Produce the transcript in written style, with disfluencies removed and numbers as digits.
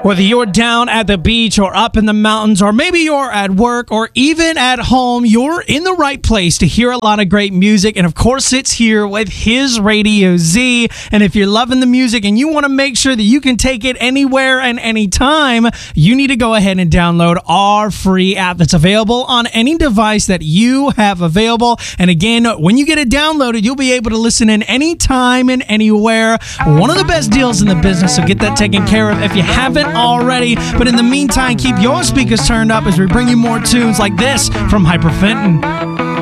Whether you're down at the beach or up in the mountains, or maybe you're at work or even at home, you're in the right place to hear a lot of great music. And of course, it's here with His Radio Z. And if you're loving the music and you want to make sure that you can take it anywhere and anytime, you need to go ahead and download our free app that's available on any device that you have available. And again, when you get it downloaded, you'll be able to listen in anytime and anywhere. One of the best deals in the business, so get that taken care of if you haven't already. But in the meantime, keep your speakers turned up as we bring you more tunes like this from Hyper Fenton.